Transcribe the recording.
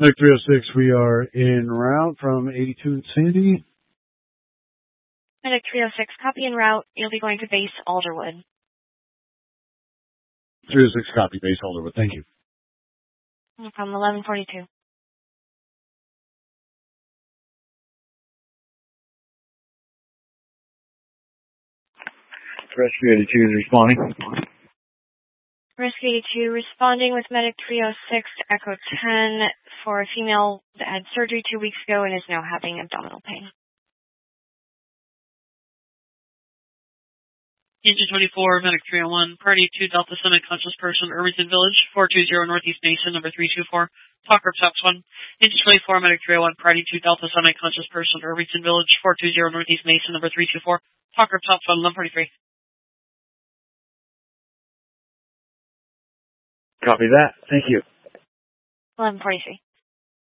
Medic 306, we are en route from 82 Sandy. Medic 306, copy en route. You'll be going to base Alderwood. 306, copy, base Alderwood. Thank you. No problem, 1142. Rescue 82 is responding. Rescue 82 responding with Medic 306 to Echo 10 for a female that had surgery 2 weeks ago and is now having abdominal pain. Engine 24, Medic 301, Party 2 Delta semi-conscious person, Irvington Village, 420 Northeast Mason, number 324. Talk group tops 1. Engine 24, Medic 301, Party 2 Delta semi-conscious person, Irvington Village, 420 Northeast Mason, number 324. Talk group tops 1, 1143. Copy that. Thank you. 1143.